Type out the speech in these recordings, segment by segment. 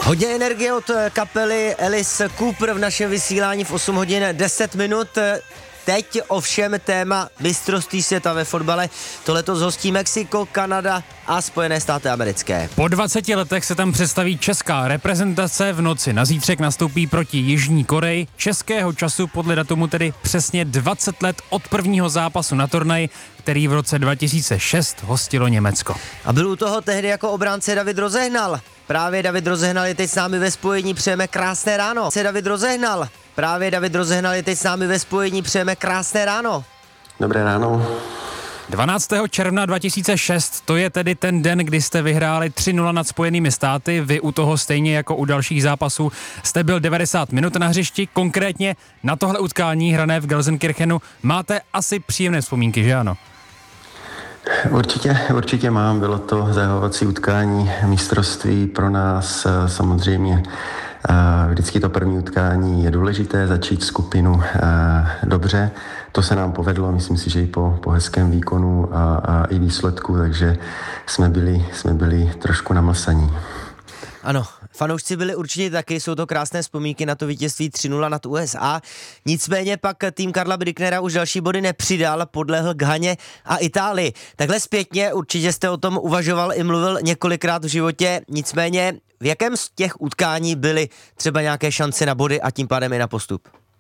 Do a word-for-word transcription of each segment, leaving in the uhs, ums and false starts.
Hodně energie od kapely Alice Cooper v našem vysílání v osm hodin deset minut. Teď ovšem téma mistrovství světa ve fotbale. To letos hostí Mexiko, Kanada a Spojené státy americké. Po dvaceti letech se tam představí česká reprezentace. V noci na zítřek nastoupí proti Jižní Koreji. Českého času podle datumu tedy přesně dvacet let od prvního zápasu na turnaji, který v roce dva tisíce šest hostilo Německo. A byl u toho tehdy jako obránce David Rozehnal. Právě David Rozehnal je teď s námi ve spojení, přejeme krásné ráno. Se David Rozehnal. Právě David Rozehnal je teď s námi ve spojení, přejeme krásné ráno. Dobré ráno. dvanáctého června dva tisíce šest, to je tedy ten den, kdy jste vyhráli tři nula nad Spojenými státy. Vy u toho stejně jako u dalších zápasů jste byl devadesát minut na hřišti. Konkrétně na tohle utkání hrané v Gelsenkirchenu máte asi příjemné vzpomínky, že ano? Určitě, určitě mám. Bylo to zahajovací utkání mistrovství pro nás samozřejmě. Vždycky to první utkání je důležité, začít skupinu dobře. To se nám povedlo, myslím si, že i po, po hezkém výkonu a, a i výsledku, takže jsme byli, jsme byli trošku namlsaní. Ano, fanoušci byli určitě taky, jsou to krásné vzpomínky na to vítězství tři nula nad U S A. Nicméně pak tým Karla Brücknera už další body nepřidal, podlehl Ghaně a Itálii. Takhle zpětně určitě jste o tom uvažoval i mluvil několikrát v životě, nicméně v jakém z těch utkání byly třeba nějaké šance na body a tím pádem i na postup?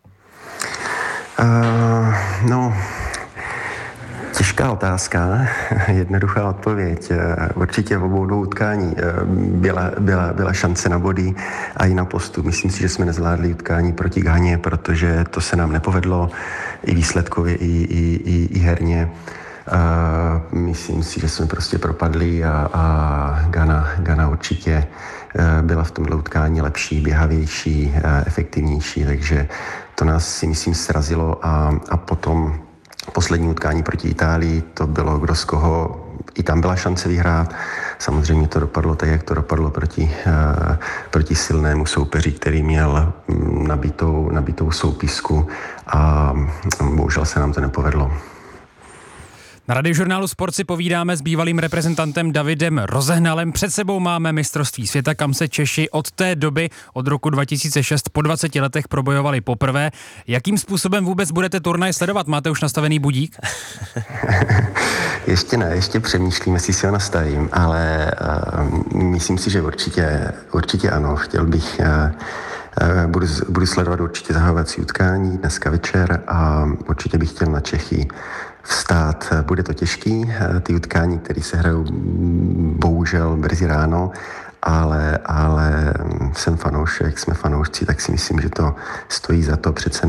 Uh, no... Těžká otázka, jednoduchá odpověď. Určitě v obou dvou utkání byla, byla, byla šance na body a i na postup. Myslím si, že jsme nezvládli utkání proti Ghaně, protože to se nám nepovedlo i výsledkově, i, i, i, i herně. Uh, myslím si, že jsme prostě propadli a, a Ghana, Ghana určitě uh, byla v tomhle utkání lepší, běhavější, uh, efektivnější, takže to nás si myslím srazilo a, a potom poslední utkání proti Itálii, to bylo kdo z koho, i tam byla šance vyhrát. Samozřejmě to dopadlo tak, jak to dopadlo proti, uh, proti silnému soupeři, který měl um, nabitou, nabitou soupisku a um, bohužel se nám to nepovedlo. Na Radiožurnálu Sport si povídáme s bývalým reprezentantem Davidem Rozehnalem. Před sebou máme mistrovství světa, kam se Češi od té doby, od roku dva tisíce šest po dvaceti letech probojovali poprvé. Jakým způsobem vůbec budete turnaj sledovat? Máte už nastavený budík? Ještě ne, ještě přemýšlím, jestli si ho nastavím, ale uh, myslím si, že určitě, určitě ano. Chtěl bych... Uh, Budu, budu sledovat určitě zahajovací utkání dneska večer a určitě bych chtěl na Čechy vstát. Bude to těžký, ty utkání, které se hrajou bohužel brzy ráno, ale, ale jsem fanoušek, jsme fanoušci, tak si myslím, že to stojí za to přece